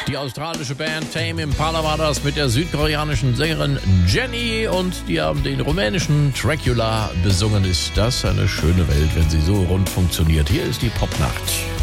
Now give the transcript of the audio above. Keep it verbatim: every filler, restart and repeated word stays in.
Die australische Band Tame Impala war das mit der südkoreanischen Sängerin Jenny und die haben den rumänischen Dracula besungen. Ist das eine schöne Welt, wenn sie so rund funktioniert? Hier ist die Popnacht.